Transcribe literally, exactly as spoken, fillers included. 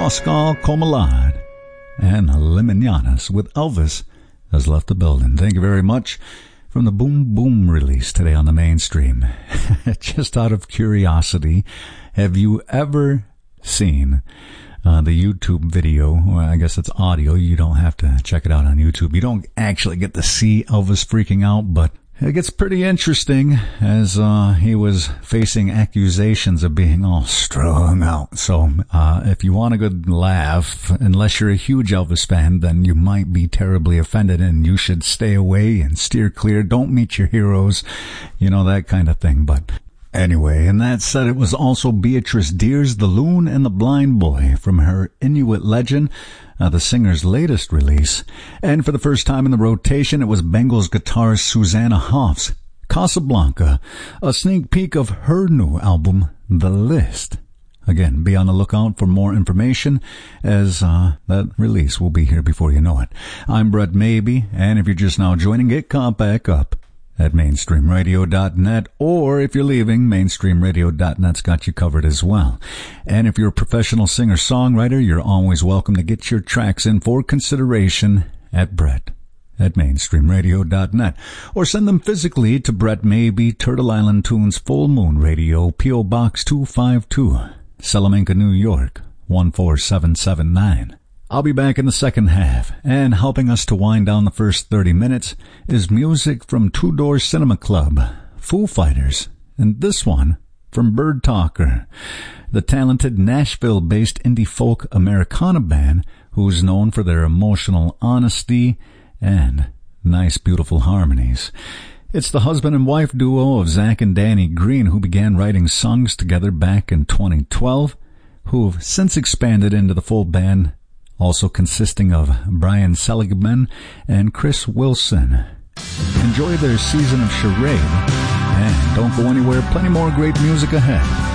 Pascal Comelade and Liminianas with Elvis has left the building. Thank you very much. From the Boom Boom release today on the mainstream. Just out of curiosity, have you ever seen uh, the YouTube video? Well, I guess it's audio. You don't have to check it out on YouTube. You don't actually get to see Elvis freaking out, but it gets pretty interesting as uh he was facing accusations of being all strung out. So uh if you want a good laugh, unless you're a huge Elvis fan, then you might be terribly offended and you should stay away and steer clear. Don't meet your heroes, you know, that kind of thing. But anyway, and that said, it was also Beatrice Dear's The Loon and the Blind Boy from her Inuit Legend, Uh, the singer's latest release. And for the first time in the rotation, it was Bengals guitarist Susanna Hoff's Casablanca, a sneak peek of her new album, The List. Again, be on the lookout for more information, as uh, that release will be here before you know it. I'm Brett Maybe, and if you're just now joining, get caught back up at mainstream radio dot net, or if you're leaving, mainstream radio dot net's got you covered as well. And if you're a professional singer-songwriter, you're always welcome to get your tracks in for consideration at Brett at mainstream radio dot net, or send them physically to Brett Maybe, Turtle Island Tunes, Full Moon Radio, P O. Box two five two, Salamanca, New York, one four seven seven nine. I'll be back in the second half, and helping us to wind down the first thirty minutes is music from Two Door Cinema Club, Foo Fighters, and this one from Bird Talker, the talented Nashville-based indie folk Americana band who's known for their emotional honesty and nice, beautiful harmonies. It's the husband and wife duo of Zach and Danny Green, who began writing songs together back in twenty twelve, who've since expanded into the full band, also consisting of Brian Seligman and Chris Wilson. Enjoy their season of Charade, and don't go anywhere, plenty more great music ahead.